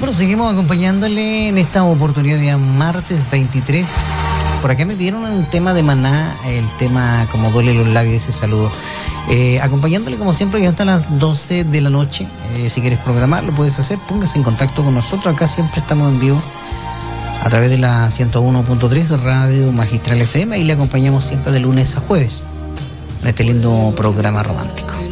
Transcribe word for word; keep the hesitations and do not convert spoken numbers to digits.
Bueno, seguimos acompañándole en esta oportunidad de martes veintitrés. Por acá me pidieron un tema de Maná, el tema Como duele los labios, ese saludo. Eh, acompañándole como siempre hasta las doce de la noche. Eh, si quieres programar, lo puedes hacer. Póngase en contacto con nosotros. Acá siempre estamos en vivo a través de la ciento uno punto tres Radio Magistral F M y le acompañamos siempre de lunes a jueves en este lindo programa romántico.